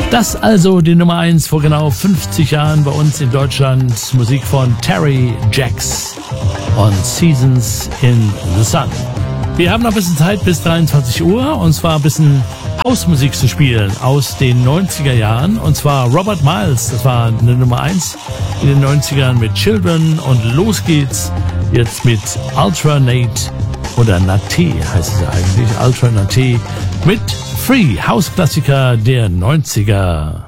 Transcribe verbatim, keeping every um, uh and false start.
Das also die Nummer eins vor genau fünfzig Jahren bei uns in Deutschland. Musik von Terry Jacks und Seasons in the Sun. Wir haben noch ein bisschen Zeit bis dreiundzwanzig Uhr und zwar ein bisschen Hausmusik zu spielen aus den neunziger Jahren. Und zwar Robert Miles, das war eine Nummer eins in den neunzigern mit Children. Und los geht's jetzt mit Ultranate oder Nate heißt es eigentlich, Ultranate mit Free, Hausklassiker der neunziger.